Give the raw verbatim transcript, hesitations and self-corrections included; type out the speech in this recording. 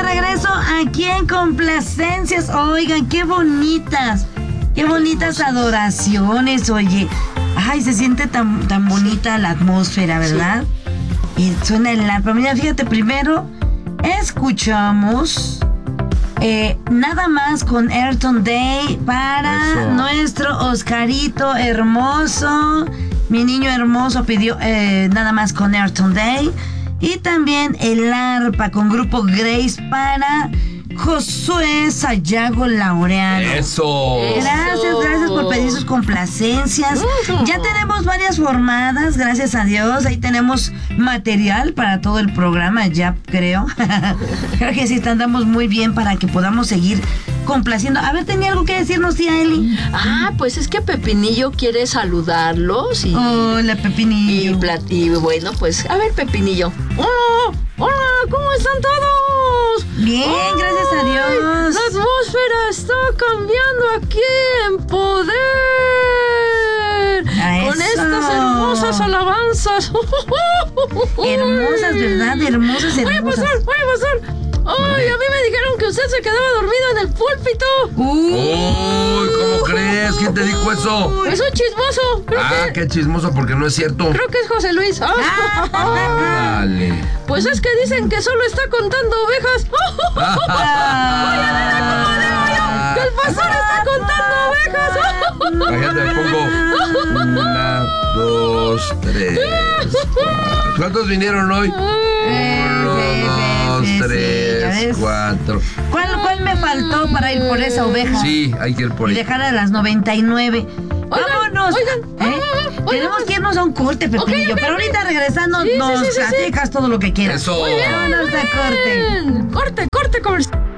regreso aquí en Complacencias. Oigan, qué bonitas, qué bonitas adoraciones, oye. Ay, se siente tan, tan bonita la atmósfera, ¿verdad? Sí. Y suena el arpa. Mira, fíjate, primero escuchamos eh, nada más con Ayrton Day para Eso. nuestro Oscarito hermoso. Mi niño hermoso pidió eh, nada más con Ayrton Day. Y también el arpa con Grupo Grace para Josué Sayago Laureano. ¡Eso! Gracias, gracias por pedir sus complacencias. Uh-huh. Ya tenemos varias formadas, gracias a Dios. Ahí tenemos material para todo el programa, ya creo. Creo que sí, andamos muy bien para que podamos seguir complaciendo. A ver, ¿tenía algo que decirnos, tía Eli? Ah, pues es que Pepinillo quiere saludarlos. Y, Hola, Pepinillo. Y, plat- y bueno, pues, a ver, Pepinillo. ¡Hola! ¡Hola! ¿Cómo están todos? Bien, oh, gracias a Dios. La atmósfera está cambiando aquí en poder. Con estas hermosas alabanzas. Hermosas, ¿verdad? Hermosas, hermosas. Voy a pasar, voy a pasar. ¡Ay! A mí me dijeron que usted se quedaba dormido en el púlpito. ¡Uy! Uh, ¿Cómo crees? ¿Quién te dijo eso? Es un chismoso. Creo ah, que... qué chismoso, porque no es cierto. Creo que es José Luis. Ah, dale. Pues es que dicen que solo está contando ovejas. ¡Oye, nena, cómo digo yo! ¡Que el pastor está contando ovejas! Imagínate, me pongo una, dos, tres, cuatro. ¿Cuántos vinieron hoy? Uno, dos, sí, sí, tres, sí, cuatro. ¿Cuál, ¿Cuál me faltó para ir por esa oveja? Sí, hay que ir por ahí. Y dejar a las noventa y nueve. Oigan, ¡vámonos! Oigan, ¿Eh? oigan, Tenemos que irnos a un corte, Pepinillo. Okay, okay, pero ahorita regresando sí, nos sí, sí, sí, sí. todo lo que quieras. Eso. Vámonos a corte. Corte, corte, comercial.